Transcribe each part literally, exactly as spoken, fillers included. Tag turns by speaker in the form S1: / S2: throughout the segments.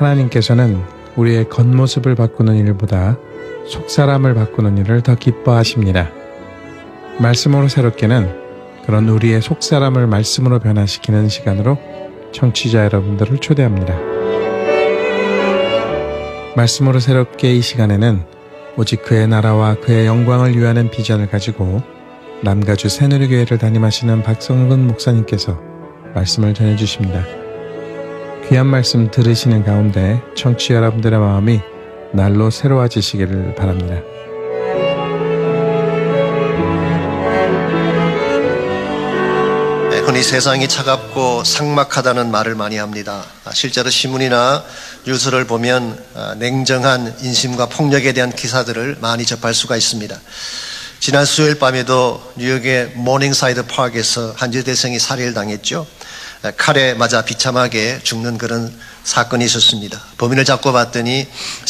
S1: 하나님께서는 우리의 겉모습을 바꾸는 일보다 속사람을 바꾸는 일을 더 기뻐하십니다. 말씀으로 새롭게는 그런 우리의 속사람을 말씀으로 변화시키는 시간으로 청취자 여러분들을 초대합니다. 말씀으로 새롭게 이 시간에는 오직 그의 나라와 그의 영광을 위하는 비전을 가지고 남가주 새누리교회를 담임하시는 박성근 목사님께서 말씀을 전해주십니다. 귀한 말씀 들으시는 가운데 청취자 여러분들의 마음이 날로 새로워지시기를 바랍니다.
S2: 흔히 세상이 차갑고 삭막하다는 말을 많이 합니다. 실제로 신문이나 뉴스를 보면 냉정한 인심과 폭력에 대한 기사들을 많이 접할 수가 있습니다. 지난 수요일 밤에도 뉴욕의 모닝사이드 파크에서 한 여대생이 살해를 당했죠. 칼에 맞아 비참하게 죽는 그런 사건이 있었습니다. 범인을 잡고 봤더니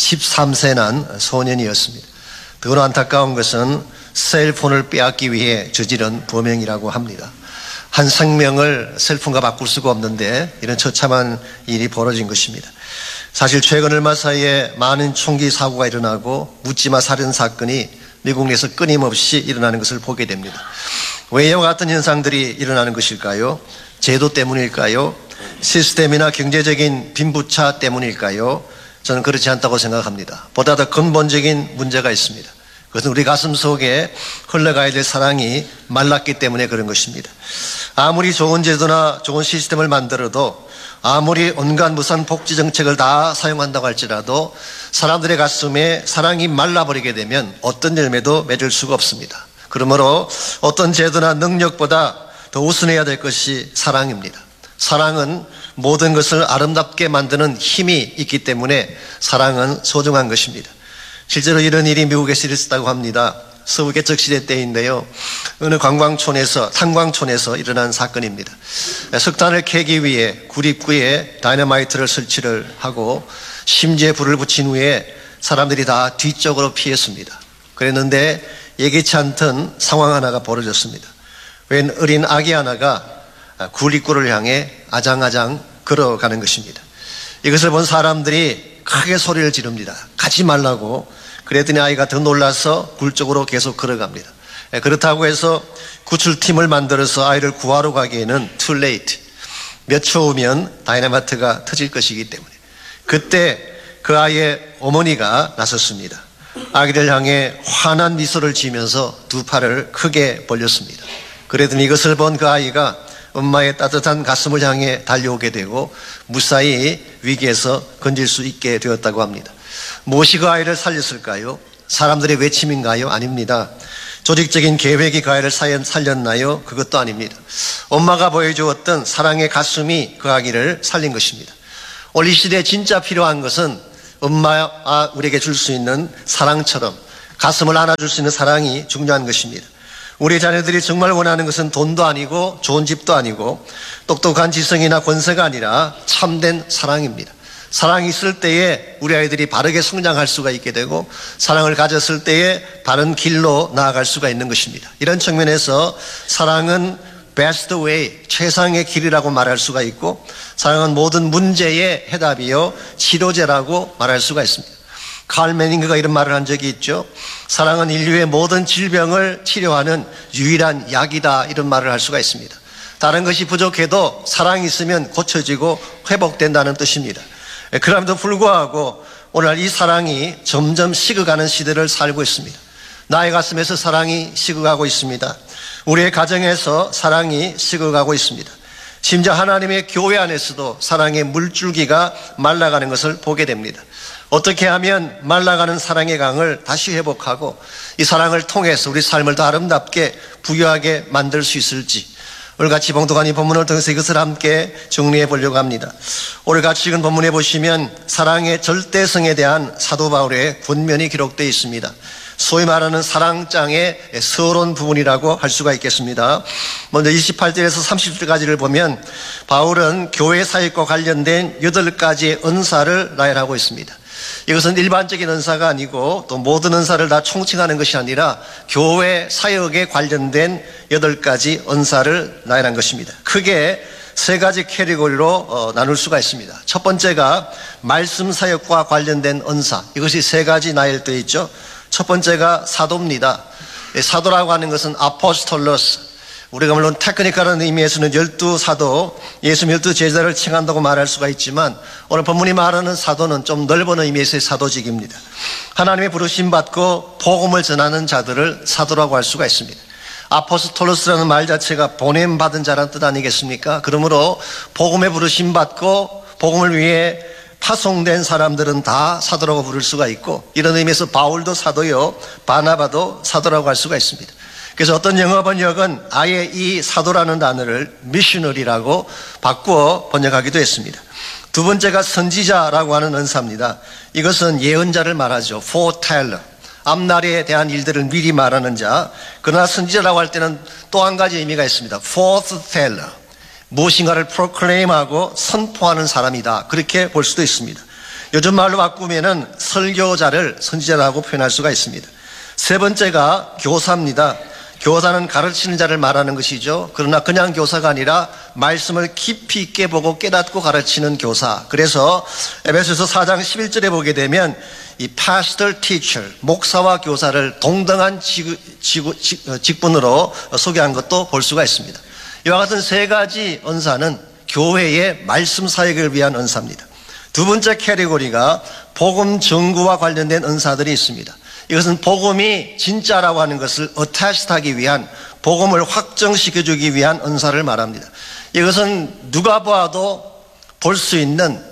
S2: 십삼 세 난 소년이었습니다. 더러 안타까운 것은 셀폰을 빼앗기 위해 저지른 범행이라고 합니다. 한 생명을 셀폰과 바꿀 수가 없는데 이런 처참한 일이 벌어진 것입니다. 사실 최근 얼마 사이에 많은 총기 사고가 일어나고 묻지마 살인 사건이 미국 내에서 끊임없이 일어나는 것을 보게 됩니다. 왜 이와 같은 현상들이 일어나는 것일까요? 제도 때문일까요? 시스템이나 경제적인 빈부차 때문일까요? 저는 그렇지 않다고 생각합니다. 보다 더 근본적인 문제가 있습니다. 그것은 우리 가슴 속에 흘러가야 될 사랑이 말랐기 때문에 그런 것입니다. 아무리 좋은 제도나 좋은 시스템을 만들어도 아무리 온갖 무산 복지 정책을 다 사용한다고 할지라도 사람들의 가슴에 사랑이 말라버리게 되면 어떤 열매도 맺을 수가 없습니다. 그러므로 어떤 제도나 능력보다 더 우선해야 될 것이 사랑입니다. 사랑은 모든 것을 아름답게 만드는 힘이 있기 때문에 사랑은 소중한 것입니다. 실제로 이런 일이 미국에서 있었다고 합니다. 서부 개척시대 때인데요. 어느 관광촌에서, 탄광촌에서 일어난 사건입니다. 석탄을 캐기 위해 구립구에 다이너마이트를 설치를 하고 심지에 불을 붙인 후에 사람들이 다 뒤쪽으로 피했습니다. 그랬는데 예기치 않던 상황 하나가 벌어졌습니다. 웬 어린 아기 하나가 구립구를 향해 아장아장 걸어가는 것입니다. 이것을 본 사람들이 크게 소리를 지릅니다. 가지 말라고. 그랬더니 아이가 더 놀라서 굴 쪽으로 계속 걸어갑니다. 그렇다고 해서 구출팀을 만들어서 아이를 구하러 가기에는 too late. 몇 초 후면 다이너마이트가 터질 것이기 때문에 그때 그 아이의 어머니가 나섰습니다. 아기를 향해 환한 미소를 지으면서 두 팔을 크게 벌렸습니다. 그랬더니 이것을 본 그 아이가 엄마의 따뜻한 가슴을 향해 달려오게 되고 무사히 위기에서 건질 수 있게 되었다고 합니다. 무엇이 그 아이를 살렸을까요? 사람들의 외침인가요? 아닙니다. 조직적인 계획이 그 아이를 살렸나요? 그것도 아닙니다. 엄마가 보여주었던 사랑의 가슴이 그 아기를 살린 것입니다. 오늘 이 시대에 진짜 필요한 것은 엄마가 우리에게 줄 수 있는 사랑처럼 가슴을 안아줄 수 있는 사랑이 중요한 것입니다. 우리 자녀들이 정말 원하는 것은 돈도 아니고 좋은 집도 아니고 똑똑한 지성이나 권세가 아니라 참된 사랑입니다. 사랑이 있을 때에 우리 아이들이 바르게 성장할 수가 있게 되고 사랑을 가졌을 때에 바른 길로 나아갈 수가 있는 것입니다. 이런 측면에서 사랑은 best way, 최상의 길이라고 말할 수가 있고 사랑은 모든 문제의 해답이요 치료제라고 말할 수가 있습니다. 칼 매닝그가 이런 말을 한 적이 있죠. 사랑은 인류의 모든 질병을 치료하는 유일한 약이다, 이런 말을 할 수가 있습니다. 다른 것이 부족해도 사랑이 있으면 고쳐지고 회복된다는 뜻입니다. 그럼에도 불구하고 오늘 이 사랑이 점점 식어가는 시대를 살고 있습니다. 나의 가슴에서 사랑이 식어가고 있습니다. 우리의 가정에서 사랑이 식어가고 있습니다. 심지어 하나님의 교회 안에서도 사랑의 물줄기가 말라가는 것을 보게 됩니다. 어떻게 하면 말라가는 사랑의 강을 다시 회복하고 이 사랑을 통해서 우리 삶을 더 아름답게 부유하게 만들 수 있을지 오늘 같이 봉독한 이 본문을 통해서 이것을 함께 정리해 보려고 합니다. 오늘 같이 읽은 본문에 보시면 사랑의 절대성에 대한 사도 바울의 권면이 기록되어 있습니다. 소위 말하는 사랑장의 서론 부분이라고 할 수가 있겠습니다. 먼저 이십팔 절에서 삼십 절까지를 보면 바울은 교회 사역과 관련된 여덟 가지의 은사를 나열하고 있습니다. 이것은 일반적인 은사가 아니고 또 모든 은사를 다 총칭하는 것이 아니라 교회 사역에 관련된 여덟 가지 은사를 나열한 것입니다. 크게 세 가지 캐리고리로 어, 나눌 수가 있습니다. 첫 번째가 말씀 사역과 관련된 은사. 이것이 세 가지 나열되어 있죠. 첫 번째가 사도입니다. 사도라고 하는 것은 아포스톨로스. 우리가 물론 테크니컬한 의미에서는 열두 사도, 예수 열두 제자를 칭한다고 말할 수가 있지만 오늘 본문이 말하는 사도는 좀 넓은 의미에서의 사도직입니다. 하나님의 부르심 받고 복음을 전하는 자들을 사도라고 할 수가 있습니다. 아포스톨로스라는 말 자체가 보냄받은 자라는 뜻 아니겠습니까? 그러므로 복음에 부르심 받고 복음을 위해 파송된 사람들은 다 사도라고 부를 수가 있고, 이런 의미에서 바울도 사도요, 바나바도 사도라고 할 수가 있습니다. 그래서 어떤 영어 번역은 아예 이 사도라는 단어를 미셔너리라고 바꾸어 번역하기도 했습니다. 두 번째가 선지자라고 하는 은사입니다. 이것은 예언자를 말하죠. foreteller. 앞날에 대한 일들을 미리 말하는 자. 그러나 선지자라고 할 때는 또 한 가지 의미가 있습니다. forthteller. 무엇인가를 proclaim하고 선포하는 사람이다. 그렇게 볼 수도 있습니다. 요즘 말로 바꾸면은 설교자를 선지자라고 표현할 수가 있습니다. 세 번째가 교사입니다. 교사는 가르치는 자를 말하는 것이죠. 그러나 그냥 교사가 아니라 말씀을 깊이 있게 보고 깨닫고 가르치는 교사. 그래서 에베소서 사 장 십일 절에 보게 되면 이 pastor teacher, 목사와 교사를 동등한 직, 직, 직분으로 소개한 것도 볼 수가 있습니다. 이와 같은 세 가지 은사는 교회의 말씀 사역을 위한 은사입니다. 두 번째 캐리고리가 복음 전구와 관련된 은사들이 있습니다. 이것은 복음이 진짜라고 하는 것을 어테스트하기 위한, 복음을 확정시켜주기 위한 은사를 말합니다. 이것은 누가 봐도 볼 수 있는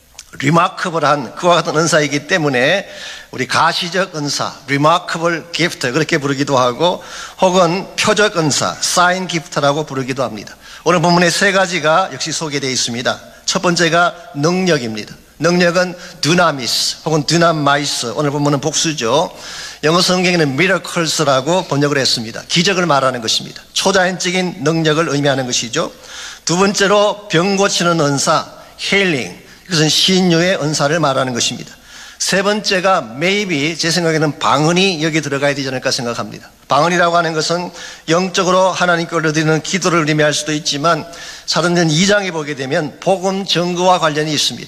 S2: 리마커블한 그와 같은 은사이기 때문에 우리 가시적 은사, 리마커블 기프트 그렇게 부르기도 하고, 혹은 표적 은사, 사인 기프트라고 부르기도 합니다. 오늘 본문에 세 가지가 역시 소개되어 있습니다. 첫 번째가 능력입니다. 능력은 두나미스 혹은 두나마이스, 오늘 보면은 복수죠. 영어 성경에는 miracles라고 번역을 했습니다. 기적을 말하는 것입니다. 초자연적인 능력을 의미하는 것이죠. 두 번째로 병 고치는 은사, healing, 이것은 신유의 은사를 말하는 것입니다. 세 번째가 maybe, 제 생각에는 방언이 여기 들어가야 되지 않을까 생각합니다. 방언이라고 하는 것은 영적으로 하나님께 올려드리는 기도를 의미할 수도 있지만, 사도행전 이 장에 보게 되면 복음 전거와 관련이 있습니다.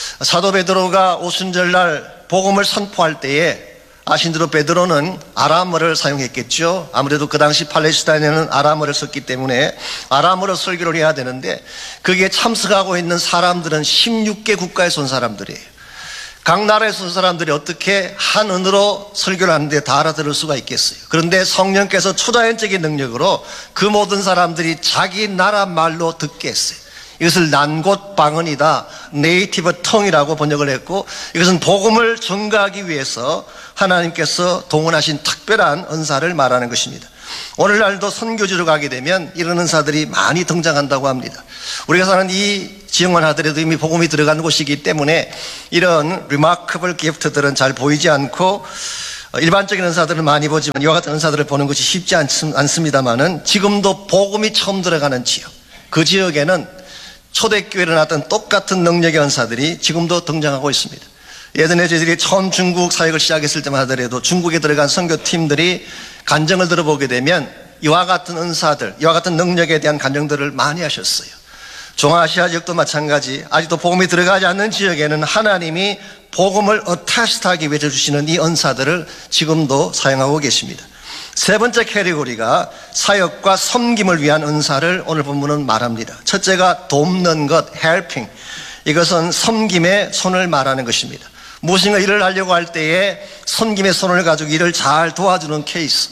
S2: 사도 베드로가 오순절날 복음을 선포할 때에 아신 대로 베드로는 아람어를 사용했겠죠. 아무래도 그 당시 팔레스타인에는 아람어를 썼기 때문에 아람어로 설교를 해야 되는데, 거기에 참석하고 있는 사람들은 십육 개 국가에서 온 사람들이에요. 각 나라에서 온 사람들이 어떻게 한언어로 설교를 하는데 다 알아들을 수가 있겠어요. 그런데 성령께서 초자연적인 능력으로 그 모든 사람들이 자기 나라 말로 듣게 했어요. 이것을 난곳 방언이다, 네이티브 텅이라고 번역을 했고, 이것은 복음을 전가하기 위해서 하나님께서 동원하신 특별한 은사를 말하는 것입니다. 오늘날도 선교지로 가게 되면 이런 은사들이 많이 등장한다고 합니다. 우리가 사는 이 지역만 하더라도 이미 복음이 들어간 곳이기 때문에 이런 리마커블 기프트들은 잘 보이지 않고, 일반적인 은사들을 많이 보지만 이와 같은 은사들을 보는 것이 쉽지 않습니다만은, 지금도 복음이 처음 들어가는 지역, 그 지역에는 초대교회를 나왔던 똑같은 능력의 은사들이 지금도 등장하고 있습니다. 예전에 저희들이 처음 중국 사역을 시작했을 때만 하더라도 중국에 들어간 선교팀들이 간증을 들어보게 되면 이와 같은 은사들, 이와 같은 능력에 대한 간증들을 많이 하셨어요. 중앙아시아 지역도 마찬가지, 아직도 복음이 들어가지 않는 지역에는 하나님이 복음을 어테스트하기 위해 주시는 이 은사들을 지금도 사용하고 계십니다. 세 번째 캐리고리가 사역과 섬김을 위한 은사를 오늘 본문은 말합니다. 첫째가 돕는 것, helping. 이것은 섬김의 손을 말하는 것입니다. 무엇인가 일을 하려고 할 때에 섬김의 손을 가지고 일을 잘 도와주는 케이스.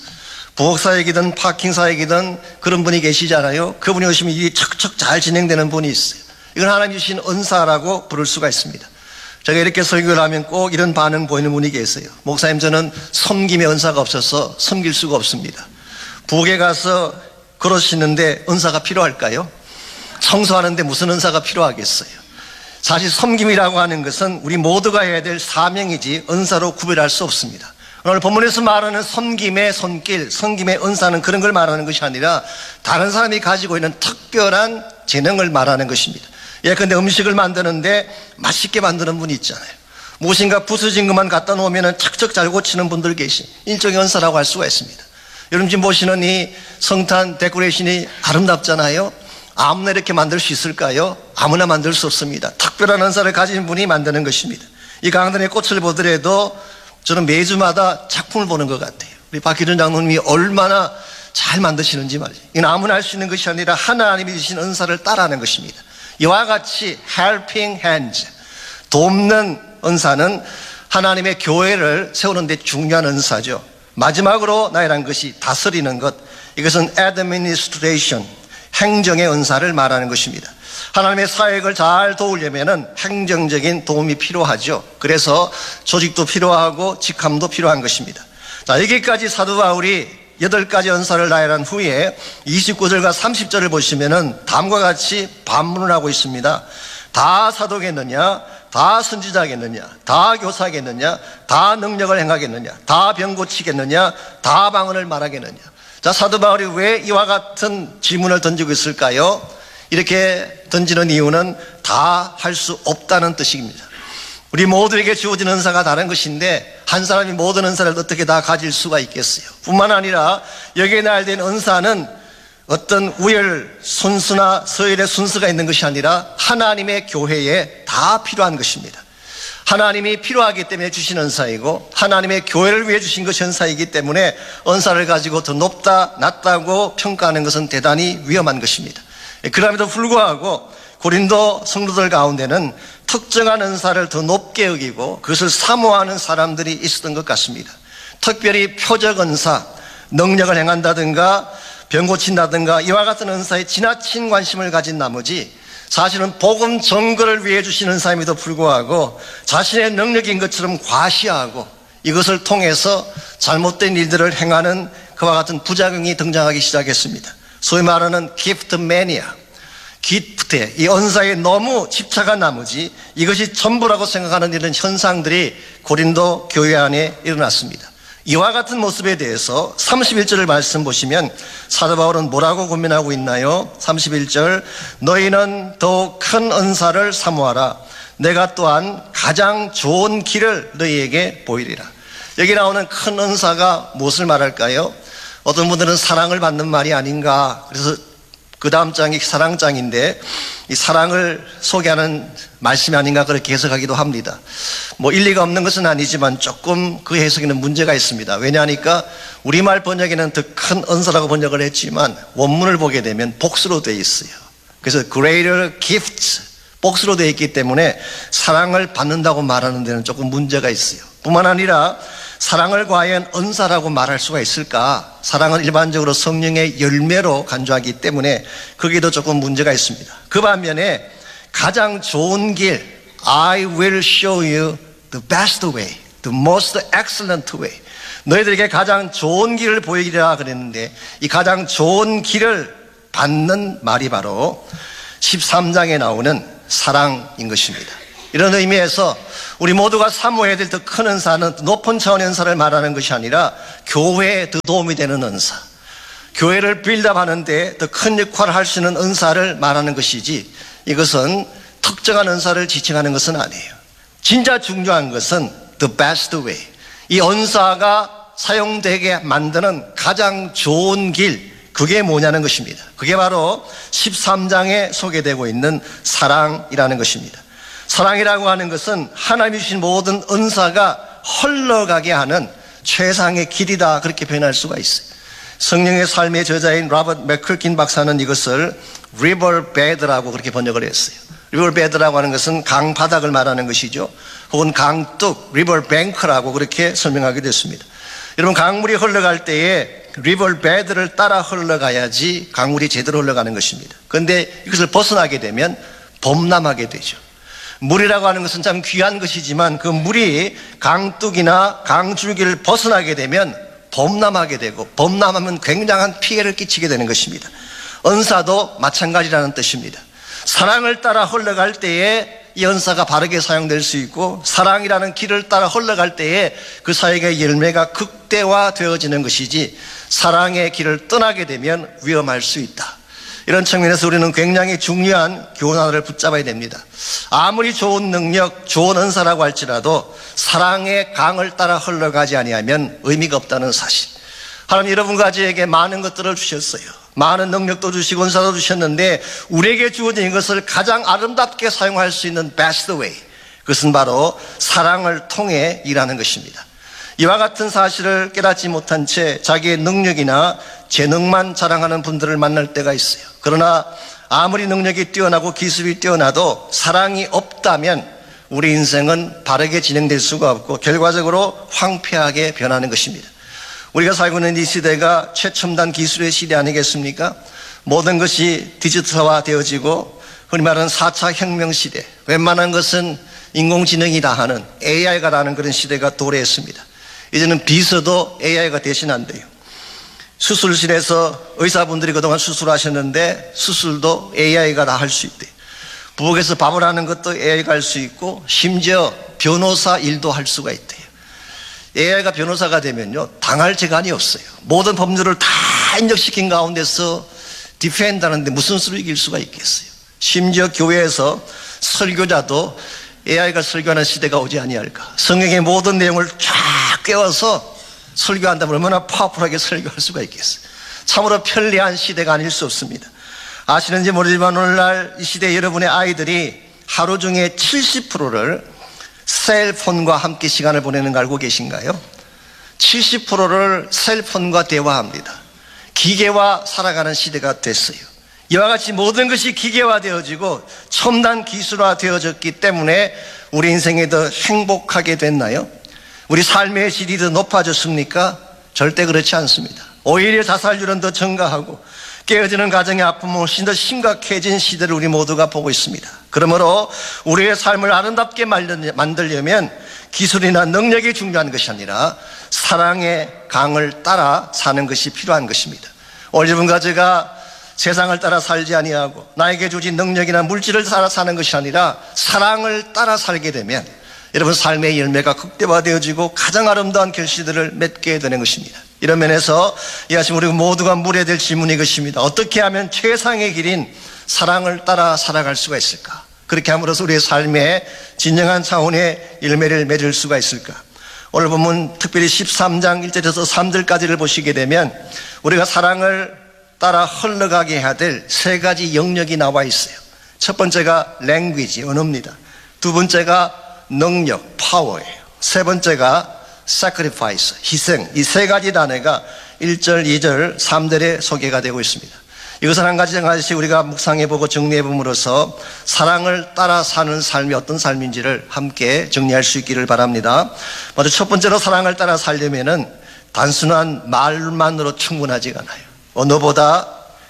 S2: 부엌사역이든 파킹사역이든 그런 분이 계시잖아요. 그분이 오시면 일이 척척 잘 진행되는 분이 있어요. 이건 하나님 주신 은사라고 부를 수가 있습니다. 제가 이렇게 설교를 하면 꼭 이런 반응 보이는 분이 계세요. 목사님, 저는 섬김의 은사가 없어서 섬길 수가 없습니다. 부엌에 가서 그러시는데 은사가 필요할까요? 청소하는데 무슨 은사가 필요하겠어요? 사실 섬김이라고 하는 것은 우리 모두가 해야 될 사명이지 은사로 구별할 수 없습니다. 오늘 본문에서 말하는 섬김의 손길, 섬김의 은사는 그런 걸 말하는 것이 아니라 다른 사람이 가지고 있는 특별한 재능을 말하는 것입니다. 예컨대 음식을 만드는데 맛있게 만드는 분이 있잖아요. 무엇인가 부서진 것만 갖다 놓으면 척척 잘 고치는 분들 계신 일종의 은사라고 할 수가 있습니다. 여러분 지금 보시는 이 성탄 데코레이션이 아름답잖아요. 아무나 이렇게 만들 수 있을까요? 아무나 만들 수 없습니다. 특별한 은사를 가진 분이 만드는 것입니다. 이 강단의 꽃을 보더라도 저는 매주마다 작품을 보는 것 같아요. 우리 박기준 장로님이 얼마나 잘 만드시는지 말이죠. 이건 아무나 할 수 있는 것이 아니라 하나님이 주신 은사를 따라하는 것입니다. 이와 같이 helping hands, 돕는 은사는 하나님의 교회를 세우는 데 중요한 은사죠. 마지막으로 나열한 것이 다스리는 것, 이것은 administration, 행정의 은사를 말하는 것입니다. 하나님의 사역을 잘 도우려면 행정적인 도움이 필요하죠. 그래서 조직도 필요하고 직함도 필요한 것입니다. 자, 여기까지 사도 바울이 여덟 가지 은사를 나열한 후에 이십구 절과 삼십 절을 보시면은 다음과 같이 반문을 하고 있습니다. 다 사도겠느냐? 다 선지자겠느냐? 다 교사겠느냐? 다 능력을 행하겠느냐? 다 병 고치겠느냐? 다 방언을 말하겠느냐? 자, 사도 바울이 왜 이와 같은 질문을 던지고 있을까요? 이렇게 던지는 이유는 다 할 수 없다는 뜻입니다. 우리 모두에게 주어진 은사가 다른 것인데 한 사람이 모든 은사를 어떻게 다 가질 수가 있겠어요? 뿐만 아니라 여기에 나열된 은사는 어떤 우열 순수나 서열의 순수가 있는 것이 아니라 하나님의 교회에 다 필요한 것입니다. 하나님이 필요하기 때문에 주신 은사이고 하나님의 교회를 위해 주신 것이 은사이기 때문에 은사를 가지고 더 높다 낮다고 평가하는 것은 대단히 위험한 것입니다. 그럼에도 불구하고 고린도 성도들 가운데는 특정한 은사를 더 높게 여기고 그것을 사모하는 사람들이 있었던 것 같습니다. 특별히 표적 은사, 능력을 행한다든가 병 고친다든가 이와 같은 은사에 지나친 관심을 가진 나머지 사실은 복음 전거를 위해 주신 은사임에도 불구하고 자신의 능력인 것처럼 과시하고 이것을 통해서 잘못된 일들을 행하는 그와 같은 부작용이 등장하기 시작했습니다. 소위 말하는 gift mania, 기프트에 이 은사에 너무 집착한 나머지 이것이 전부라고 생각하는 이런 현상들이 고린도 교회 안에 일어났습니다. 이와 같은 모습에 대해서 삼십일 절을 말씀 보시면 사도 바울은 뭐라고 고민하고 있나요? 삼십일 절, 너희는 더 큰 은사를 사모하라. 내가 또한 가장 좋은 길을 너희에게 보이리라. 여기 나오는 큰 은사가 무엇을 말할까요? 어떤 분들은 사랑을 받는 말이 아닌가, 그래서 그 다음 장이 사랑장인데 이 사랑을 소개하는 말씀이 아닌가 그렇게 해석하기도 합니다. 뭐 일리가 없는 것은 아니지만 조금 그 해석에는 문제가 있습니다. 왜냐하니까 우리말 번역에는 더 큰 은사라고 번역을 했지만 원문을 보게 되면 복수로 되어 있어요. 그래서 greater gifts, 복수로 되어 있기 때문에 사랑을 받는다고 말하는 데는 조금 문제가 있어요. 뿐만 아니라 사랑을 과연 은사라고 말할 수가 있을까? 사랑은 일반적으로 성령의 열매로 간주하기 때문에 거기도 조금 문제가 있습니다. 그 반면에 가장 좋은 길, I will show you the best way, the most excellent way. 너희들에게 가장 좋은 길을 보이리라 그랬는데 이 가장 좋은 길을 받는 말이 바로 십삼 장에 나오는 사랑인 것입니다. 이런 의미에서 우리 모두가 사모해야 될 더 큰 은사는 높은 차원의 은사를 말하는 것이 아니라 교회에 더 도움이 되는 은사, 교회를 빌드업하는데 더 큰 역할을 할 수 있는 은사를 말하는 것이지 이것은 특정한 은사를 지칭하는 것은 아니에요. 진짜 중요한 것은 the best way, 이 은사가 사용되게 만드는 가장 좋은 길, 그게 뭐냐는 것입니다. 그게 바로 십삼 장에 소개되고 있는 사랑이라는 것입니다. 사랑이라고 하는 것은 하나님이 주신 모든 은사가 흘러가게 하는 최상의 길이다, 그렇게 표현할 수가 있어요. 성령의 삶의 저자인 로버트 맥클킨 박사는 이것을 riverbed라고 그렇게 번역을 했어요. riverbed라고 하는 것은 강바닥을 말하는 것이죠. 혹은 강둑, riverbank라고 그렇게 설명하기도 했습니다. 여러분, 강물이 흘러갈 때에 riverbed를 따라 흘러가야지 강물이 제대로 흘러가는 것입니다. 그런데 이것을 벗어나게 되면 범람하게 되죠. 물이라고 하는 것은 참 귀한 것이지만 그 물이 강둑이나 강줄기를 벗어나게 되면 범람하게 되고, 범람하면 굉장한 피해를 끼치게 되는 것입니다. 은사도 마찬가지라는 뜻입니다. 사랑을 따라 흘러갈 때에 이 은사가 바르게 사용될 수 있고, 사랑이라는 길을 따라 흘러갈 때에 그 사역의 열매가 극대화되어지는 것이지 사랑의 길을 떠나게 되면 위험할 수 있다. 이런 측면에서 우리는 굉장히 중요한 교훈 하나를 붙잡아야 됩니다. 아무리 좋은 능력, 좋은 은사라고 할지라도 사랑의 강을 따라 흘러가지 아니하면 의미가 없다는 사실. 하나님 여러분과 저에게 많은 것들을 주셨어요. 많은 능력도 주시고 은사도 주셨는데 우리에게 주어진 것을 가장 아름답게 사용할 수 있는 best way, 그것은 바로 사랑을 통해 일하는 것입니다. 이와 같은 사실을 깨닫지 못한 채 자기의 능력이나 재능만 자랑하는 분들을 만날 때가 있어요. 그러나 아무리 능력이 뛰어나고 기술이 뛰어나도 사랑이 없다면 우리 인생은 바르게 진행될 수가 없고 결과적으로 황폐하게 변하는 것입니다. 우리가 살고 있는 이 시대가 최첨단 기술의 시대 아니겠습니까? 모든 것이 디지털화 되어지고 흔히 말하는 사 차 혁명 시대, 웬만한 것은 인공지능이다 하는 에이아이가 라는 그런 시대가 도래했습니다. 이제는 비서도 에이아이가 대신한대요. 수술실에서 의사분들이 그동안 수술하셨는데 수술도 에이아이가 다 할 수 있대요. 부엌에서 밥을 하는 것도 에이아이가 할 수 있고 심지어 변호사 일도 할 수가 있대요. 에이아이가 변호사가 되면요 당할 재간이 없어요. 모든 법률을 다 입력시킨 가운데서 디펜드하는데 무슨 수로 이길 수가 있겠어요. 심지어 교회에서 설교자도 에이아이가 설교하는 시대가 오지 아니할까. 성경의 모든 내용을 쫙 깨워서 설교한다면 얼마나 파워풀하게 설교할 수가 있겠어요. 참으로 편리한 시대가 아닐 수 없습니다. 아시는지 모르지만 오늘날 이 시대에 여러분의 아이들이 하루 중에 칠십 퍼센트를 셀폰과 함께 시간을 보내는 거 알고 계신가요? 칠십 퍼센트를 셀폰과 대화합니다. 기계와 살아가는 시대가 됐어요. 이와 같이 모든 것이 기계화되어지고 첨단 기술화되어졌기 때문에 우리 인생이 더 행복하게 됐나요? 우리 삶의 질이 더 높아졌습니까? 절대 그렇지 않습니다. 오히려 자살률은 더 증가하고 깨어지는 가정의 아픔은 훨씬 더 심각해진 시대를 우리 모두가 보고 있습니다. 그러므로 우리의 삶을 아름답게 만들려면 기술이나 능력이 중요한 것이 아니라 사랑의 강을 따라 사는 것이 필요한 것입니다. 오늘 여러분과 제가 세상을 따라 살지 아니하고 나에게 주어진 능력이나 물질을 따라 사는 것이 아니라 사랑을 따라 살게 되면 여러분 삶의 열매가 극대화되어지고 가장 아름다운 결실들을 맺게 되는 것입니다. 이런 면에서 이 아침 우리 모두가 물어야 될 질문이 이것입니다. 어떻게 하면 최상의 길인 사랑을 따라 살아갈 수가 있을까? 그렇게 함으로써 우리의 삶에 진정한 차원의 열매를 맺을 수가 있을까? 오늘 보면 특별히 십삼 장 일 절에서 삼 절까지를 보시게 되면 우리가 사랑을 따라 흘러가게 해야 될 세 가지 영역이 나와 있어요. 첫 번째가 language, 언어입니다. 두 번째가 능력, 파워예요. 세 번째가 sacrifice, 희생. 이 세 가지 단어가 일 절, 이 절, 삼 절에 소개가 되고 있습니다. 이것을 한 가지 한 가지씩 우리가 묵상해보고 정리해봄으로써 사랑을 따라 사는 삶이 어떤 삶인지를 함께 정리할 수 있기를 바랍니다. 먼저 첫 번째로 사랑을 따라 살려면은 단순한 말만으로 충분하지가 않아요. 언어보다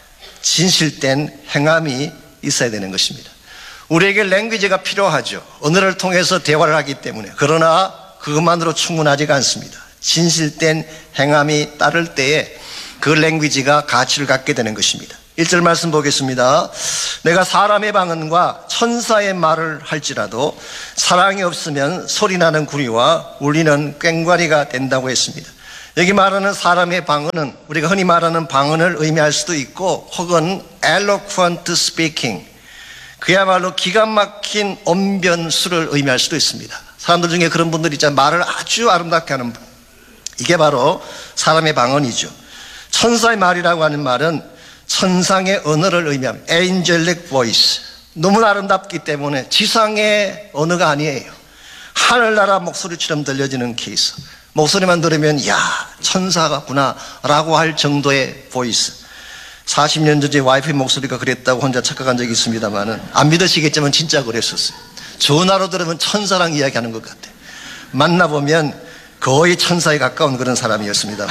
S2: 진실된 행함이 있어야 되는 것입니다. 우리에게 랭귀지가 필요하죠. 언어를 통해서 대화를 하기 때문에. 그러나 그것만으로 충분하지가 않습니다. 진실된 행함이 따를 때에 그 랭귀지가 가치를 갖게 되는 것입니다. 일 절 말씀 보겠습니다. 내가 사람의 방언과 천사의 말을 할지라도 사랑이 없으면 소리나는 구리와 울리는 꽹과리가 된다고 했습니다. 여기 말하는 사람의 방언은 우리가 흔히 말하는 방언을 의미할 수도 있고 혹은 eloquent speaking, 그야말로 기가 막힌 언변수를 의미할 수도 있습니다. 사람들 중에 그런 분들이 있잖아요. 말을 아주 아름답게 하는 분. 이게 바로 사람의 방언이죠. 천사의 말이라고 하는 말은 천상의 언어를 의미합니다. angelic voice. 너무 아름답기 때문에 지상의 언어가 아니에요. 하늘나라 목소리처럼 들려지는 케이스. 목소리만 들으면 야 천사가구나 라고 할 정도의 보이스. 사십 년 전에 와이프의 목소리가 그랬다고 혼자 착각한 적이 있습니다만은 안 믿으시겠지만 진짜 그랬었어요. 전화로 들으면 천사랑 이야기하는 것 같아요. 만나보면 거의 천사에 가까운 그런 사람이었습니다.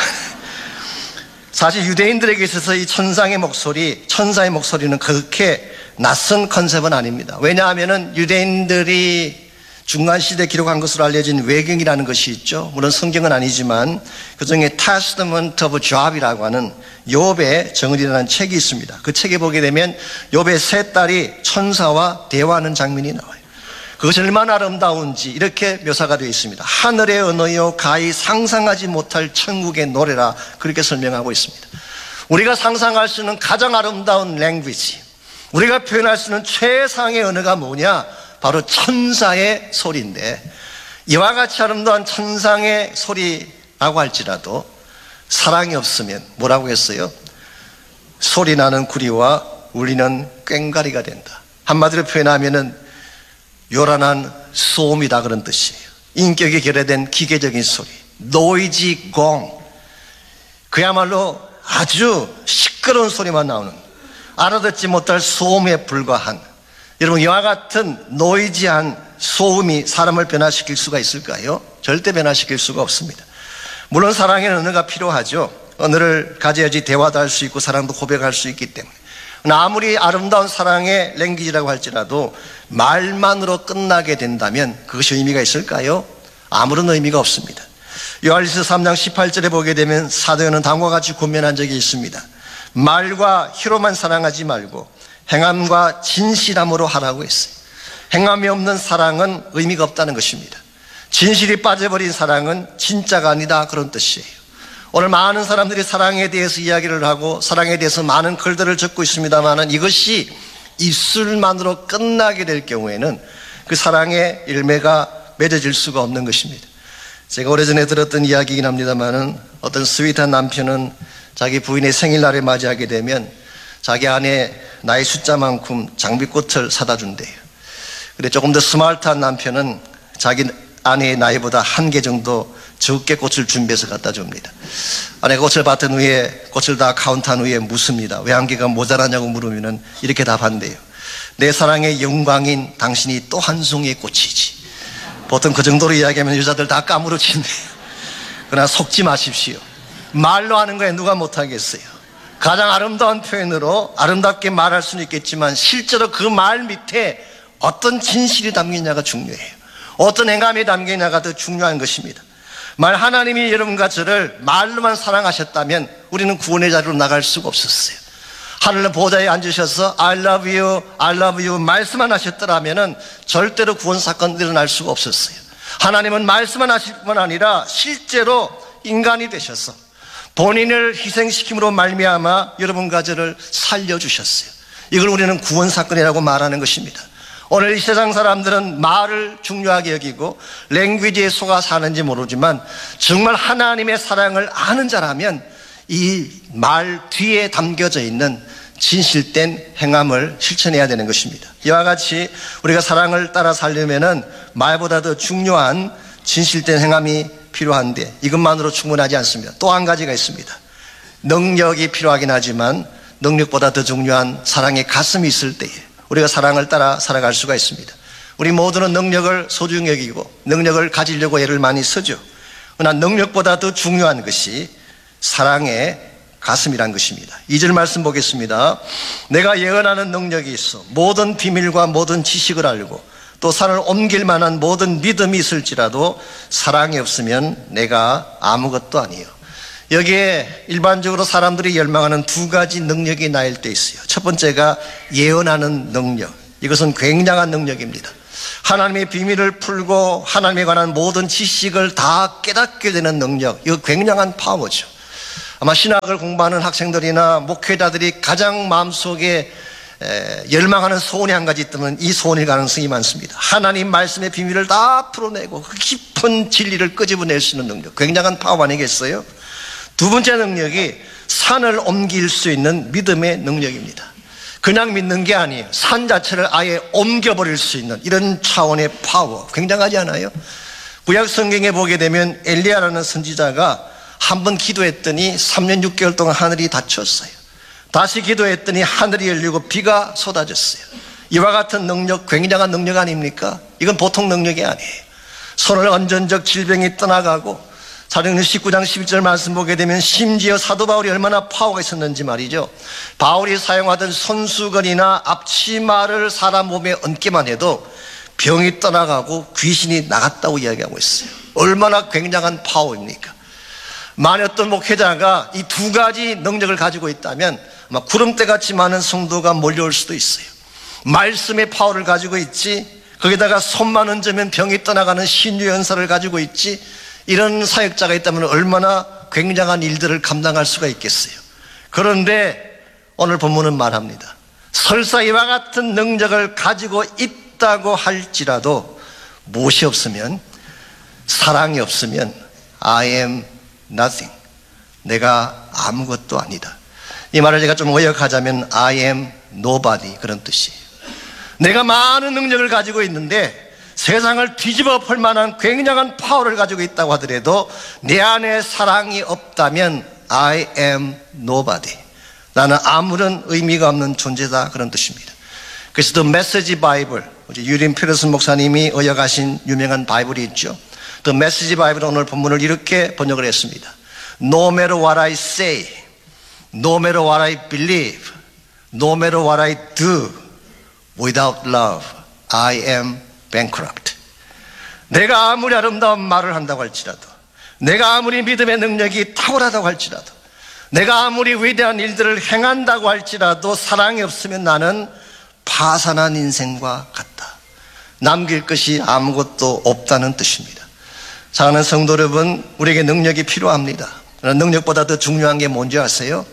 S2: 사실 유대인들에게 있어서 이 천상의 목소리, 천사의 목소리는 그렇게 낯선 컨셉은 아닙니다. 왜냐하면 유대인들이 중간시대에 기록한 것으로 알려진 외경이라는 것이 있죠. 물론 성경은 아니지만 그 중에 Testament of Job이라고 하는 욥의 정을이라는 책이 있습니다. 그 책에 보게 되면 욥의 세 딸이 천사와 대화하는 장면이 나와요. 그것이 얼마나 아름다운지 이렇게 묘사가 되어 있습니다. 하늘의 언어요 가히 상상하지 못할 천국의 노래라 그렇게 설명하고 있습니다. 우리가 상상할 수 있는 가장 아름다운 랭귀지, 우리가 표현할 수 있는 최상의 언어가 뭐냐? 바로 천사의 소리인데 이와 같이 아름다운 천상의 소리라고 할지라도 사랑이 없으면 뭐라고 했어요? 소리나는 구리와 울리는 꽹과리가 된다. 한마디로 표현하면은 요란한 소음이다 그런 뜻이에요. 인격이 결여된 기계적인 소리, 노이지 공, 그야말로 아주 시끄러운 소리만 나오는, 알아듣지 못할 소음에 불과한, 여러분 이와 같은 노이지한 소음이 사람을 변화시킬 수가 있을까요? 절대 변화시킬 수가 없습니다. 물론 사랑에는 언어가 필요하죠. 언어를 가져야지 대화도 할 수 있고 사랑도 고백할 수 있기 때문에. 아무리 아름다운 사랑의 랭귀지라고 할지라도 말만으로 끝나게 된다면 그것이 의미가 있을까요? 아무런 의미가 없습니다. 요한일서 삼 장 십팔 절에 보게 되면 사도 요한은 다음과 같이 권면한 적이 있습니다. 말과 혀로만 사랑하지 말고 행함과 진실함으로 하라고 했어요. 행함이 없는 사랑은 의미가 없다는 것입니다. 진실이 빠져버린 사랑은 진짜가 아니다 그런 뜻이에요. 오늘 많은 사람들이 사랑에 대해서 이야기를 하고 사랑에 대해서 많은 글들을 적고 있습니다만 이것이 입술만으로 끝나게 될 경우에는 그 사랑의 열매가 맺어질 수가 없는 것입니다. 제가 오래전에 들었던 이야기이긴 합니다만 어떤 스윗한 남편은 자기 부인의 생일날에 맞이하게 되면 자기 아내 나이 숫자만큼 장미꽃을 사다 준대요. 근데 조금 더 스마트한 남편은 자기 아내의 나이보다 한 개 정도 적게 꽃을 준비해서 갖다 줍니다. 아내가 꽃을 받은 후에 꽃을 다 카운트한 후에 묻습니다. 왜 한 개가 모자라냐고 물으면 이렇게 답한대요. 내 사랑의 영광인 당신이 또 한 송이의 꽃이지. 보통 그 정도로 이야기하면 여자들 다 까무러친대요. 그러나 속지 마십시오. 말로 하는 거에 누가 못하겠어요. 가장 아름다운 표현으로 아름답게 말할 수는 있겠지만 실제로 그 말 밑에 어떤 진실이 담기냐가 중요해요. 어떤 행함이 담기냐가 더 중요한 것입니다. 만 하나님이 여러분과 저를 말로만 사랑하셨다면 우리는 구원의 자리로 나갈 수가 없었어요. 하늘의 보좌에 앉으셔서 I love you, I love you 말씀만 하셨더라면 절대로 구원 사건이 일어날 수가 없었어요. 하나님은 말씀만 하실 뿐 아니라 실제로 인간이 되셔서 본인을 희생시킴으로 말미암아 여러분과 저를 살려주셨어요. 이걸 우리는 구원 사건이라고 말하는 것입니다. 오늘 이 세상 사람들은 말을 중요하게 여기고 랭귀지에 속아 사는지 모르지만 정말 하나님의 사랑을 아는 자라면 이 말 뒤에 담겨져 있는 진실된 행함을 실천해야 되는 것입니다. 이와 같이 우리가 사랑을 따라 살려면은 말보다 더 중요한 진실된 행함이 필요한데 이것만으로 충분하지 않습니다. 또 한 가지가 있습니다. 능력이 필요하긴 하지만 능력보다 더 중요한 사랑의 가슴이 있을 때에 우리가 사랑을 따라 살아갈 수가 있습니다. 우리 모두는 능력을 소중히 여기고 능력을 가지려고 애를 많이 쓰죠. 그러나 능력보다 더 중요한 것이 사랑의 가슴이란 것입니다. 이 절 말씀 보겠습니다. 내가 예언하는 능력이 있어 모든 비밀과 모든 지식을 알고 또 산을 옮길 만한 모든 믿음이 있을지라도 사랑이 없으면 내가 아무것도 아니에요. 여기에 일반적으로 사람들이 열망하는 두 가지 능력이 나일 때 있어요. 첫 번째가 예언하는 능력. 이것은 굉장한 능력입니다. 하나님의 비밀을 풀고 하나님에 관한 모든 지식을 다 깨닫게 되는 능력. 이거 굉장한 파워죠. 아마 신학을 공부하는 학생들이나 목회자들이 가장 마음속에 열망하는 소원이 한 가지 있다면 이 소원일 가능성이 많습니다. 하나님 말씀의 비밀을 다 풀어내고 그 깊은 진리를 끄집어낼 수 있는 능력. 굉장한 파워 아니겠어요? 두 번째 능력이 산을 옮길 수 있는 믿음의 능력입니다. 그냥 믿는 게 아니에요. 산 자체를 아예 옮겨버릴 수 있는 이런 차원의 파워. 굉장하지 않아요? 구약 성경에 보게 되면 엘리야라는 선지자가 한 번 기도했더니 삼 년 육 개월 동안 하늘이 닫혔어요. 다시 기도했더니 하늘이 열리고 비가 쏟아졌어요. 이와 같은 능력, 굉장한 능력 아닙니까? 이건 보통 능력이 아니에요. 손을 얹은 적 질병이 떠나가고 사도행전 십구 장 십일 절 말씀 보게 되면 심지어 사도 바울이 얼마나 파워가 있었는지 말이죠. 바울이 사용하던 손수건이나 앞치마를 사람 몸에 얹기만 해도 병이 떠나가고 귀신이 나갔다고 이야기하고 있어요. 얼마나 굉장한 파워입니까? 만약 어떤 목회자가 이 두 가지 능력을 가지고 있다면 아마 구름대같이 많은 성도가 몰려올 수도 있어요. 말씀의 파워를 가지고 있지, 거기다가 손만 얹으면 병이 떠나가는 신유 연사를 가지고 있지, 이런 사역자가 있다면 얼마나 굉장한 일들을 감당할 수가 있겠어요. 그런데 오늘 본문은 말합니다. 설사 이와 같은 능력을 가지고 있다고 할지라도 무엇이 없으면, 사랑이 없으면 I am nothing. 내가 아무것도 아니다. 이 말을 제가 좀 어역하자면 I am nobody 그런 뜻이에요. 내가 많은 능력을 가지고 있는데 세상을 뒤집어 볼 만한 굉장한 파워를 가지고 있다고 하더라도 내 안에 사랑이 없다면 I am nobody. 나는 아무런 의미가 없는 존재다 그런 뜻입니다. 그래서 The Message Bible, 유린 피터슨 목사님이 어역하신 유명한 바이블이 있죠. The Message Bible 오늘 본문을 이렇게 번역을 했습니다. No matter what I say, no matter what I believe, no matter what I do, without love, I am bankrupt. 내가 아무리 아름다운 말을 한다고 할지라도, 내가 아무리 믿음의 능력이 탁월하다고 할지라도, 내가 아무리 위대한 일들을 행한다고 할지라도 사랑이 없으면 나는 파산한 인생과 같다. 남길 것이 아무것도 없다는 뜻입니다. 사랑하는 성도 여러분, 우리에게 능력이 필요합니다. 그러나 능력보다 더 중요한 게 뭔지 아세요?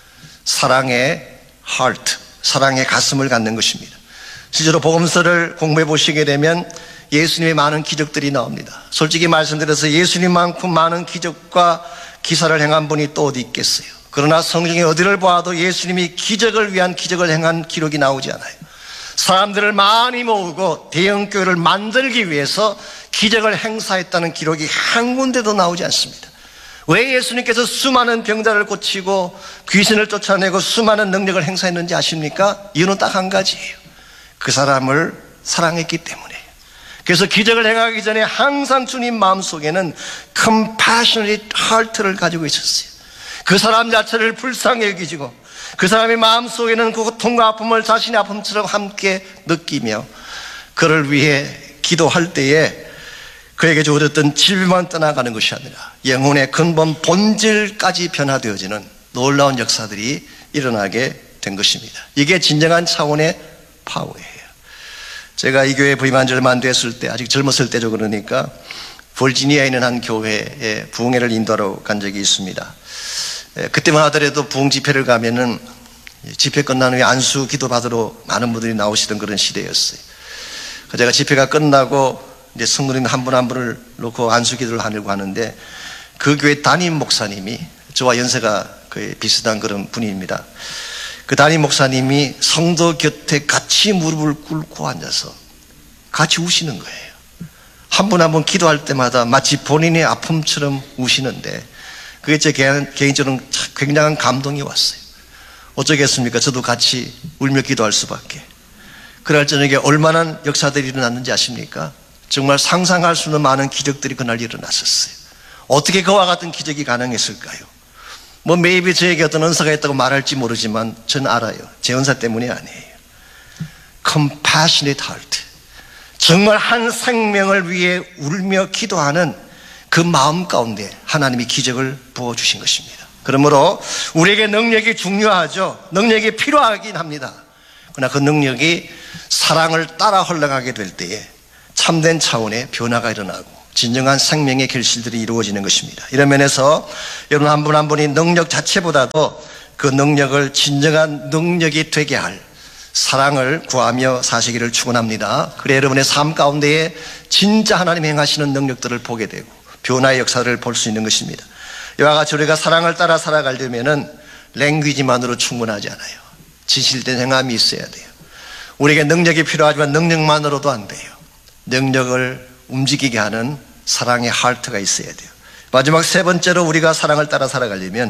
S2: 사랑의 heart, 사랑의 가슴을 갖는 것입니다. 실제로 복음서를 공부해 보시게 되면 예수님의 많은 기적들이 나옵니다. 솔직히 말씀드려서 예수님만큼 많은 기적과 기사를 행한 분이 또 어디 있겠어요? 그러나 성경에 어디를 보아도 예수님이 기적을 위한 기적을 행한 기록이 나오지 않아요. 사람들을 많이 모으고 대형교회를 만들기 위해서 기적을 행사했다는 기록이 한 군데도 나오지 않습니다. 왜 예수님께서 수많은 병자를 고치고 귀신을 쫓아내고 수많은 능력을 행사했는지 아십니까? 이유는 딱 한 가지예요. 그 사람을 사랑했기 때문에. 그래서 기적을 행하기 전에 항상 주님 마음속에는 compassionate heart를 가지고 있었어요. 그 사람 자체를 불쌍히 여기지고 그 사람의 마음속에는 그 고통과 아픔을 자신의 아픔처럼 함께 느끼며 그를 위해 기도할 때에 그에게 주어졌던 질병만 떠나가는 것이 아니라 영혼의 근본 본질까지 변화되어지는 놀라운 역사들이 일어나게 된 것입니다. 이게 진정한 차원의 파워예요. 제가 이 교회에 부임한 지 얼마 안 됐을 때, 아직 젊었을 때죠. 그러니까 버지니아에 있는 한 교회에 부흥회를 인도하러 간 적이 있습니다. 그때만 하더라도 부흥 집회를 가면은 집회 끝난 후에 안수 기도 받으러 많은 분들이 나오시던 그런 시대였어요. 제가 집회가 끝나고 이제 성도님 한 분 한 분을 놓고 안수 기도를 하려고 하는데 그 교회 담임 목사님이 저와 연세가 거의 비슷한 그런 분입니다. 그 담임 목사님이 성도 곁에 같이 무릎을 꿇고 앉아서 같이 우시는 거예요. 한 분 한 분 기도할 때마다 마치 본인의 아픔처럼 우시는데 그게 제 개인적으로 굉장한 감동이 왔어요. 어쩌겠습니까? 저도 같이 울며 기도할 수밖에. 그날 저녁에 얼마나 역사들이 일어났는지 아십니까? 정말 상상할 수 없는 많은 기적들이 그날 일어났었어요. 어떻게 그와 같은 기적이 가능했을까요? 뭐 maybe 저에게 어떤 은사가 있다고 말할지 모르지만 전 알아요. 제 은사 때문이 아니에요. Compassionate heart. 정말 한 생명을 위해 울며 기도하는 그 마음 가운데 하나님이 기적을 부어주신 것입니다. 그러므로 우리에게 능력이 중요하죠. 능력이 필요하긴 합니다. 그러나 그 능력이 사랑을 따라 흘러가게 될 때에 참된 차원의 변화가 일어나고 진정한 생명의 결실들이 이루어지는 것입니다. 이런 면에서 여러분 한 분 한 분이 능력 자체보다도 그 능력을 진정한 능력이 되게 할 사랑을 구하며 사시기를 축원합니다. 그래 여러분의 삶 가운데에 진짜 하나님이 행하시는 능력들을 보게 되고 변화의 역사를 볼 수 있는 것입니다. 이와 같이 우리가 사랑을 따라 살아가려면은 랭귀지만으로 충분하지 않아요. 진실된 행함이 있어야 돼요. 우리에게 능력이 필요하지만 능력만으로도 안 돼요. 능력을 움직이게 하는 사랑의 하트가 있어야 돼요. 마지막 세 번째로 우리가 사랑을 따라 살아가려면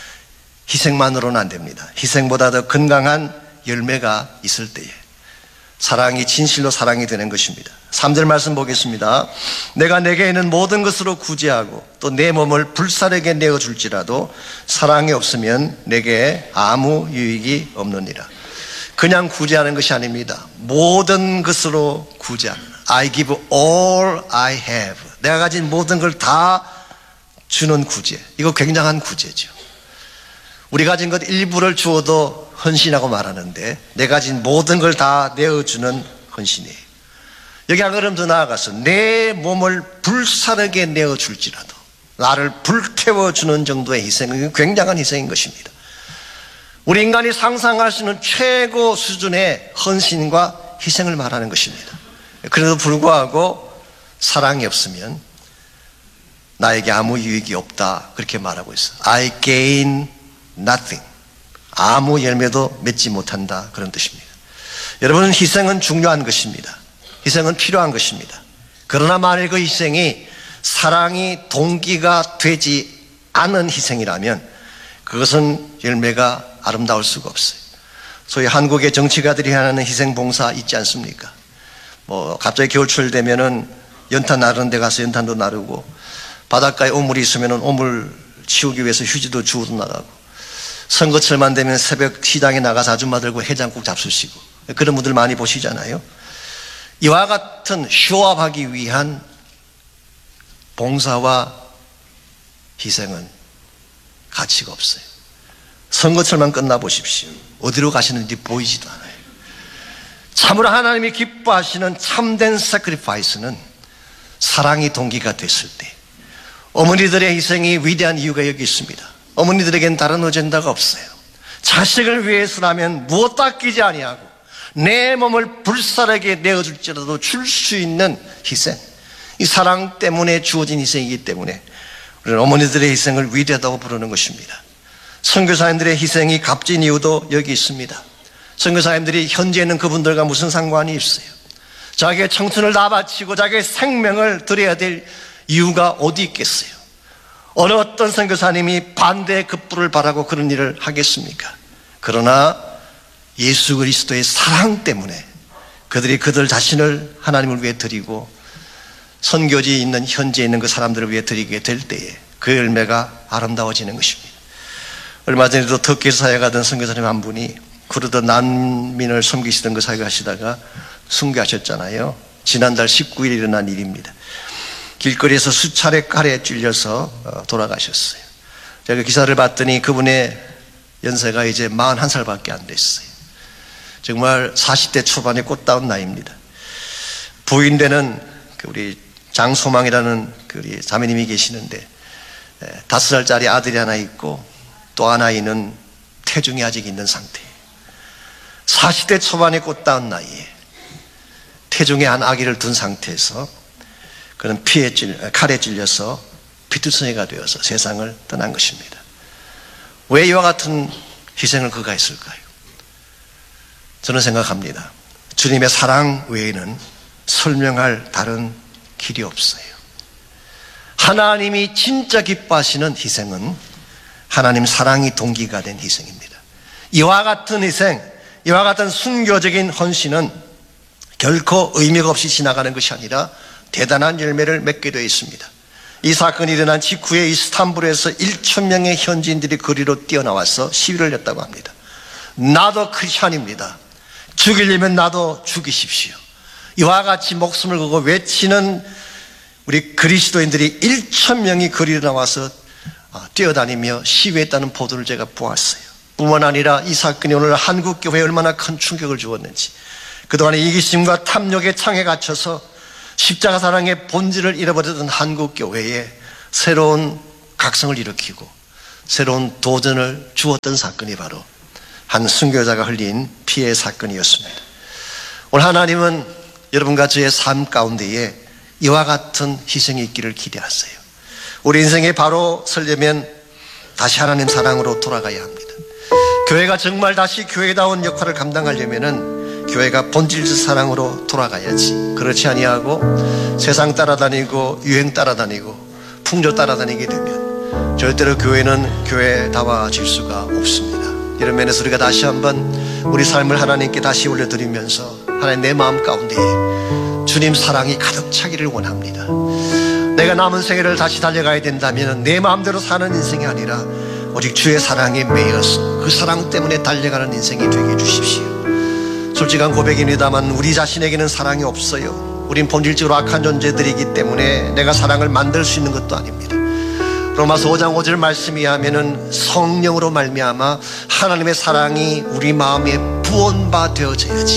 S2: 희생만으로는 안 됩니다. 희생보다 더 건강한 열매가 있을 때에 사랑이 진실로 사랑이 되는 것입니다. 삼 절 말씀 보겠습니다. 내가 내게 있는 모든 것으로 구제하고 또 내 몸을 불사르게 내어줄지라도 사랑이 없으면 내게 아무 유익이 없느니라. 그냥 구제하는 것이 아닙니다. 모든 것으로 구제합니다. I give all I have. 내가 가진 모든 걸 다 주는 구제. 이거 굉장한 구제죠. 우리 가진 것 일부를 주어도 헌신하고 말하는데 내가 가진 모든 걸 다 내어주는 헌신이에요. 여기 한 걸음 더 나아가서 내 몸을 불사르게 내어줄지라도 나를 불태워주는 정도의 희생은 굉장한 희생인 것입니다. 우리 인간이 상상할 수 있는 최고 수준의 헌신과 희생을 말하는 것입니다. 그래도 불구하고 사랑이 없으면 나에게 아무 유익이 없다 그렇게 말하고 있어요. I gain nothing. 아무 열매도 맺지 못한다, 그런 뜻입니다. 여러분, 희생은 중요한 것입니다. 희생은 필요한 것입니다. 그러나 만일 그 희생이 사랑이 동기가 되지 않은 희생이라면 그것은 열매가 아름다울 수가 없어요. 소위 한국의 정치가들이 하는 희생봉사 있지 않습니까? 뭐 갑자기 겨울철 되면은 연탄 나르는 데 가서 연탄도 나르고, 바닷가에 오물이 있으면은 오물 치우기 위해서 휴지도 주우러 나가고, 선거철만 되면 새벽 시장에 나가서 아줌마 들고 해장국 잡수시고, 그런 분들 많이 보시잖아요. 이와 같은 쇼업하기 위한 봉사와 희생은 가치가 없어요. 선거철만 끝나 보십시오. 어디로 가시는지 보이지도 않아요. 참으로 하나님이 기뻐하시는 참된 sacrifice는 사랑이 동기가 됐을 때, 어머니들의 희생이 위대한 이유가 여기 있습니다. 어머니들에겐 다른 어젠다가 없어요. 자식을 위해서라면 무엇도 아끼지 아니하고 내 몸을 불살에게 내어줄지라도 줄 수 있는 희생, 이 사랑 때문에 주어진 희생이기 때문에 우리는 어머니들의 희생을 위대하다고 부르는 것입니다. 선교사님들의 희생이 값진 이유도 여기 있습니다. 선교사님들이 현재 있는 그분들과 무슨 상관이 있어요? 자기의 청춘을 다 바치고 자기의 생명을 드려야 될 이유가 어디 있겠어요? 어느 어떤 선교사님이 반대의 급부를 바라고 그런 일을 하겠습니까? 그러나 예수 그리스도의 사랑 때문에 그들이 그들 자신을 하나님을 위해 드리고 선교지에 있는 현지에 있는 그 사람들을 위해 드리게 될 때에 그 열매가 아름다워지는 것입니다. 얼마 전에도 터키에서 사역하던 선교사님 한 분이 그러던 난민을 섬기시던 그 사역하시다가 순교하셨잖아요. 지난달 십구 일 일어난 일입니다. 길거리에서 수차례 칼에 찔려서 돌아가셨어요. 제가 기사를 봤더니 그분의 연세가 이제 마흔한 살밖에 안 됐어요. 정말 사십 대 초반의 꽃다운 나이입니다. 부인되는 우리 장소망이라는 우리 자매님이 계시는데 다섯 살짜리 아들이 하나 있고 또 하나는 태중이 아직 있는 상태예요. 사십 대 초반의 꽃다운 나이에 태중에 한 아기를 둔 상태에서 그는 피에 찔, 칼에 찔려서 피투성이가 되어서 세상을 떠난 것입니다. 왜 이와 같은 희생을 그가 했을까요? 저는 생각합니다. 주님의 사랑 외에는 설명할 다른 길이 없어요. 하나님이 진짜 기뻐하시는 희생은 하나님 사랑이 동기가 된 희생입니다. 이와 같은 희생, 이와 같은 순교적인 헌신은 결코 의미가 없이 지나가는 것이 아니라 대단한 열매를 맺게 되어 있습니다. 이 사건이 일어난 직후에 이스탄불에서 일천 명의 현지인들이 거리로 뛰어나와서 시위를 했다고 합니다. 나도 크리스찬입니다. 죽이려면 나도 죽이십시오. 이와 같이 목숨을 걸고 외치는 우리 그리스도인들이 일천 명이 거리로 나와서 뛰어다니며 시위했다는 보도를 제가 보았어요. 뿐만 아니라 이 사건이 오늘 한국교회에 얼마나 큰 충격을 주었는지, 그동안의 이기심과 탐욕의 창에 갇혀서 십자가 사랑의 본질을 잃어버렸던 한국교회에 새로운 각성을 일으키고 새로운 도전을 주었던 사건이 바로 한 순교자가 흘린 피의 사건이었습니다. 오늘 하나님은 여러분과 저의 삶 가운데에 이와 같은 희생이 있기를 기대하세요. 우리 인생에 바로 서려면 다시 하나님 사랑으로 돌아가야 합니다. 교회가 정말 다시 교회다운 역할을 감당하려면은 교회가 본질적 사랑으로 돌아가야지. 그렇지 아니하고 세상 따라다니고 유행 따라다니고 풍조 따라다니게 되면 절대로 교회는 교회다워질 수가 없습니다. 이런 면에서 우리가 다시 한번 우리 삶을 하나님께 다시 올려드리면서 하나님 내 마음 가운데에 주님 사랑이 가득 차기를 원합니다. 내가 남은 생애를 다시 달려가야 된다면 내 마음대로 사는 인생이 아니라 오직 주의 사랑에 매여서 그 사랑 때문에 달려가는 인생이 되게 해주십시오. 솔직한 고백입니다만 우리 자신에게는 사랑이 없어요. 우린 본질적으로 악한 존재들이기 때문에 내가 사랑을 만들 수 있는 것도 아닙니다. 로마서 오 장 오 절 말씀이 하면은 성령으로 말미암아 하나님의 사랑이 우리 마음에 부온바 되어져야지.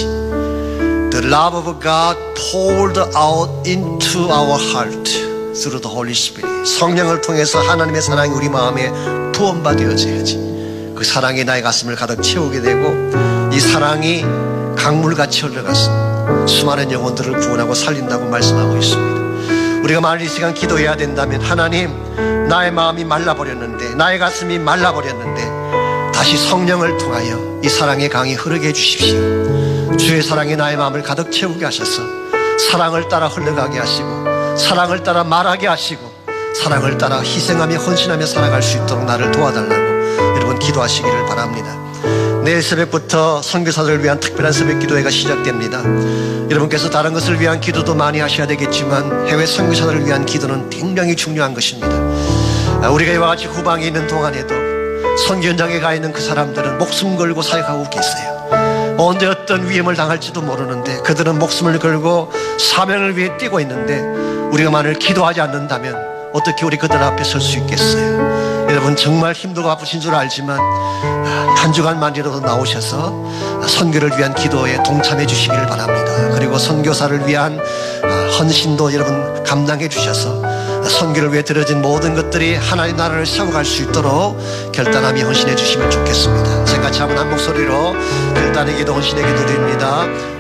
S2: The love of God poured out into our heart through the Holy Spirit. 성령을 통해서 하나님의 사랑이 우리 마음에 부온바 되어져야지. 그 사랑이 나의 가슴을 가득 채우게 되고 이 사랑이 강물같이 흘러가서 수많은 영혼들을 구원하고 살린다고 말씀하고 있습니다. 우리가 만일 이 시간 기도해야 된다면 하나님, 나의 마음이 말라버렸는데, 나의 가슴이 말라버렸는데 다시 성령을 통하여 이 사랑의 강이 흐르게 해주십시오. 주의 사랑이 나의 마음을 가득 채우게 하셔서 사랑을 따라 흘러가게 하시고 사랑을 따라 말하게 하시고 사랑을 따라 희생하며 헌신하며 살아갈 수 있도록 나를 도와달라고 여러분 기도하시기를 바랍니다. 내일 새벽부터 선교사들을 위한 특별한 새벽 기도회가 시작됩니다. 여러분께서 다른 것을 위한 기도도 많이 하셔야 되겠지만 해외 선교사들을 위한 기도는 굉장히 중요한 것입니다. 우리가 이와 같이 후방에 있는 동안에도 선교 현장에 가 있는 그 사람들은 목숨 걸고 사역하고 계세요. 언제 어떤 위험을 당할지도 모르는데 그들은 목숨을 걸고 사명을 위해 뛰고 있는데 우리가 만일 기도하지 않는다면 어떻게 우리 그들 앞에 설 수 있겠어요? 여러분 정말 힘들고 아프신 줄 알지만 한 주간만이라도 나오셔서 선교를 위한 기도에 동참해 주시기를 바랍니다. 그리고 선교사를 위한 헌신도 여러분 감당해 주셔서 선교를 위해 들어진 모든 것들이 하나님 나라를 세워갈 수 있도록 결단하며 헌신해 주시면 좋겠습니다. 같이 한번 한 목소리로 결단의 기도 헌신의 기도 드립니다.